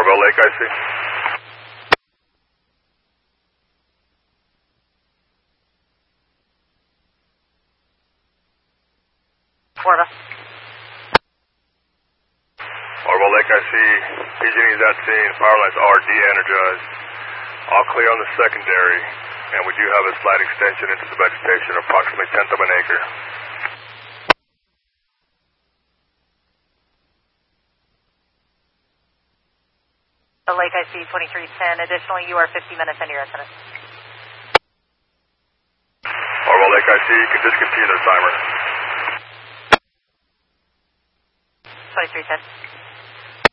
Orville Lake, I see. Orville. Orville Lake, I see. PG&E's at scene. Power lines are de-energized. All clear on the secondary, and we do have a slight extension into the vegetation, approximately 1/10 of an acre. The Lake, I see 2310. Additionally, you are 50 minutes into your incident. Orville Lake, I see. You can discontinue the timer. 2310.